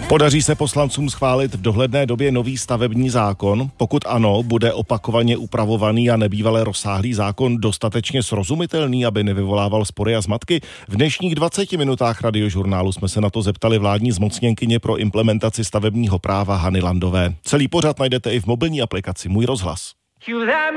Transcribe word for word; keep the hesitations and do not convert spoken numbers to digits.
Podaří se poslancům schválit v dohledné době nový stavební zákon? Pokud ano, bude opakovaně upravovaný a nebývalé rozsáhlý zákon dostatečně srozumitelný, aby nevyvolával spory a zmatky? V dnešních dvaceti minutách Radiožurnálu jsme se na to zeptali vládní zmocněnkyně pro implementaci stavebního práva Hany Landové. Celý pořad najdete i v mobilní aplikaci Můj rozhlas.